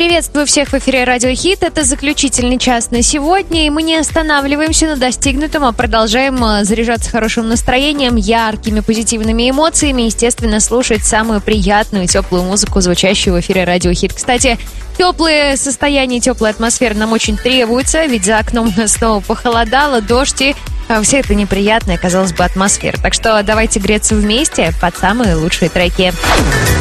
Приветствую всех в эфире Радио Хит. Это заключительный час на сегодня, и мы не останавливаемся на достигнутом, а продолжаем заряжаться хорошим настроением, яркими позитивными эмоциями, естественно, слушать самую приятную, теплую музыку, звучащую в эфире Радио Хит. Кстати, теплое состояние, теплая атмосфера нам очень требуется, ведь за окном у нас снова похолодало, дождь и все это неприятная, казалось бы, атмосфера. Так что давайте греться вместе под самые лучшие треки.